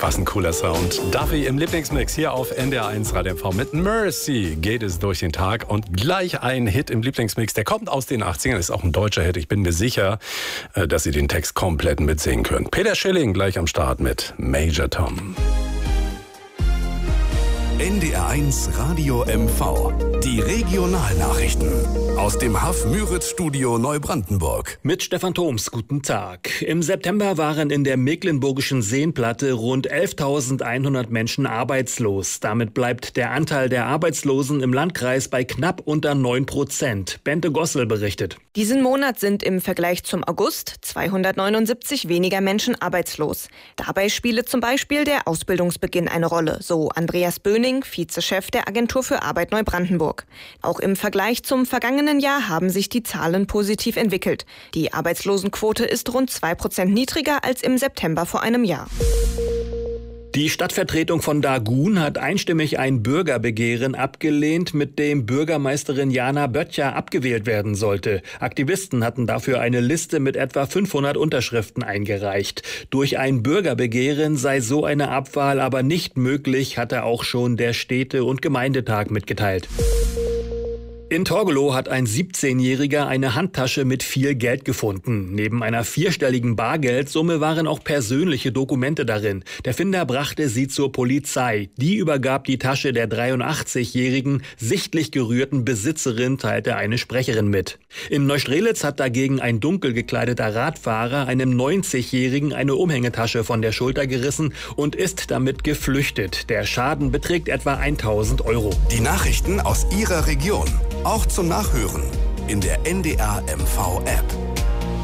Was ein cooler Sound. Duffy im Lieblingsmix hier auf NDR1 Radio MV. Mit Mercy geht es durch den Tag und gleich ein Hit im Lieblingsmix. Der kommt aus den 80ern, ist auch ein deutscher Hit. Ich bin mir sicher, dass Sie den Text komplett mitsingen können. Peter Schilling gleich am Start mit Major Tom. NDR1 Radio MV. Die Regionalnachrichten aus dem Haff-Müritz-Studio Neubrandenburg. Mit Stefan Thoms, guten Tag. Im September waren in der mecklenburgischen Seenplatte rund 11.100 Menschen arbeitslos. Damit bleibt der Anteil der Arbeitslosen im Landkreis bei knapp unter 9%. Bente Gossel berichtet. Diesen Monat sind im Vergleich zum August 279 weniger Menschen arbeitslos. Dabei spiele zum Beispiel der Ausbildungsbeginn eine Rolle, so Andreas Böning, Vizechef der Agentur für Arbeit Neubrandenburg. Auch im Vergleich zum vergangenen Jahr haben sich die Zahlen positiv entwickelt. Die Arbeitslosenquote ist rund 2% niedriger als im September vor einem Jahr. Die Stadtvertretung von Dagun hat einstimmig ein Bürgerbegehren abgelehnt, mit dem Bürgermeisterin Jana Böttcher abgewählt werden sollte. Aktivisten hatten dafür eine Liste mit etwa 500 Unterschriften eingereicht. Durch ein Bürgerbegehren sei so eine Abwahl aber nicht möglich, hatte auch schon der Städte- und Gemeindetag mitgeteilt. In Torgelow hat ein 17-Jähriger eine Handtasche mit viel Geld gefunden. Neben einer vierstelligen Bargeldsumme waren auch persönliche Dokumente darin. Der Finder brachte sie zur Polizei. Die übergab die Tasche der 83-jährigen, sichtlich gerührten Besitzerin, teilte eine Sprecherin mit. In Neustrelitz hat dagegen ein dunkel gekleideter Radfahrer einem 90-jährigen eine Umhängetasche von der Schulter gerissen und ist damit geflüchtet. Der Schaden beträgt etwa 1.000 Euro. Die Nachrichten aus Ihrer Region. Auch zum Nachhören in der NDR MV App.